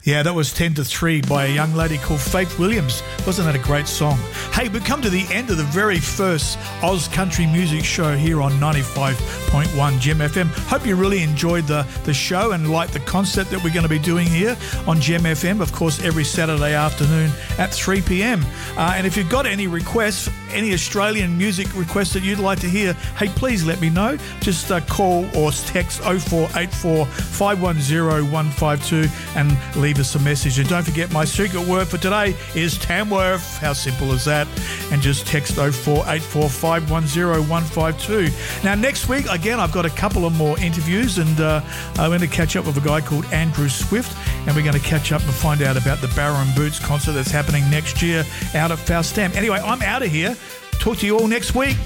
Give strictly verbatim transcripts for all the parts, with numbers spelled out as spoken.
Yeah, that was ten to three by a young lady called Faith Williams. Wasn't that a great song? Hey, we've come to the end of the very first Oz Country Music Show here on ninety-five point one Gem F M. Hope you really enjoyed the, the show and liked the concept that we're going to be doing here on Gem F M, of course, every Saturday afternoon at three p.m. Uh, and if you've got any requests, any Australian music requests that you'd like to hear, hey, please let me know. Just uh, call or text oh four eight four, five one oh, one five two and leave us a message. And don't forget, my secret word for today is Tamworth. How simple is that? And just text oh four eight four, five one oh, one five two. Now, next week, again, I've got a couple of more interviews, and uh, I'm going to catch up with a guy called Andrew Swift, and we're going to catch up and find out about the Barrow and Boots concert that's happening next year out at Faustam. Anyway, I'm out of here. Talk to you all next week.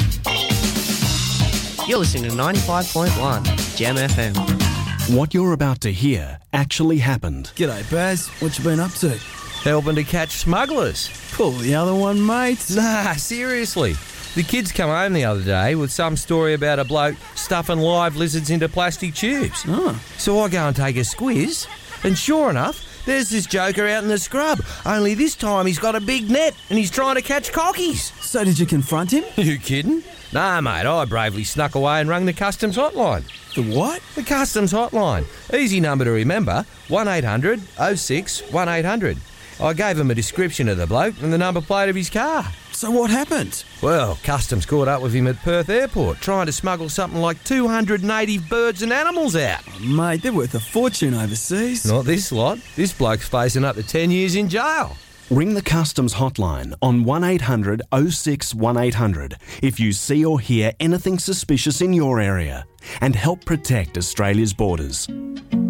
You're listening to ninety-five point one Gem F M. What you're about to hear actually happened. G'day, Baz. What you been up to? Helping to catch smugglers. Pull the other one, mate. Nah, seriously. The kids come home the other day with some story about a bloke stuffing live lizards into plastic tubes. Oh. So I go and take a squiz, and sure enough, there's this joker out in the scrub. Only this time he's got a big net and he's trying to catch cockies. So did you confront him? You kidding? Nah, mate, I bravely snuck away and rang the customs hotline. The what? The customs hotline. Easy number to remember, one eight hundred oh six one eight hundred. I gave him a description of the bloke and the number plate of his car. So what happened? Well, customs caught up with him at Perth Airport, trying to smuggle something like two hundred native birds and animals out. Oh, mate, they're worth a fortune overseas. Not this lot. This bloke's facing up to ten years in jail. Ring the customs hotline on one eight hundred oh six one eight hundred if you see or hear anything suspicious in your area, and help protect Australia's borders.